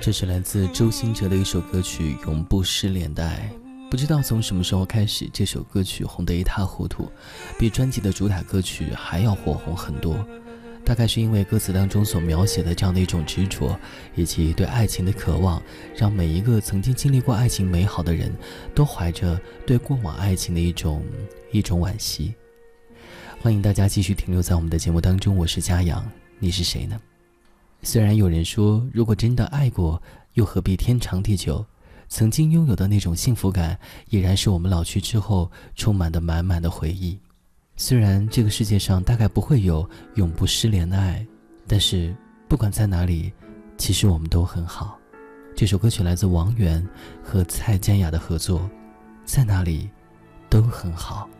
这是来自周兴哲的一首歌曲《永不失联的爱》。不知道从什么时候开始，这首歌曲红得一塌糊涂，比专辑的主打歌曲还要火红很多。大概是因为歌词当中所描写的这样的一种执着，以及对爱情的渴望，让每一个曾经经历过爱情美好的人都怀着对过往爱情的一种惋惜。欢迎大家继续停留在我们的节目当中，我是嘉阳，你是谁呢？虽然有人说，如果真的爱过，又何必天长地久？曾经拥有的那种幸福感，依然是我们老去之后充满的满满的回忆。虽然这个世界上大概不会有永不失联的爱，但是不管在哪里，其实我们都很好。这首歌曲来自王源和蔡健雅的合作，在哪里都很好。